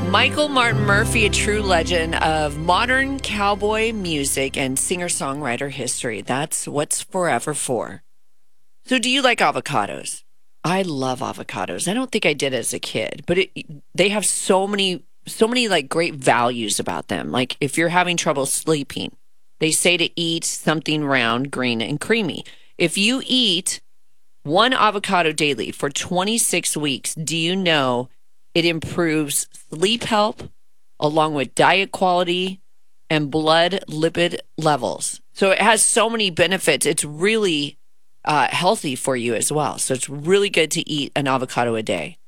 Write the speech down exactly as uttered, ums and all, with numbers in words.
Michael Martin Murphey, a true legend of modern cowboy music and singer-songwriter history. That's what's Forever for. So do you like avocados? I love avocados. I don't think I did as a kid, but it, they have so many, so many like great values about them. Like if you're having trouble sleeping, they say to eat something round, green, and creamy. If you eat one avocado daily for twenty-six weeks, do you know it improves sleep health along with diet quality and blood lipid levels? So it has so many benefits. It's really uh, healthy for you as well. So it's really good to eat an avocado a day.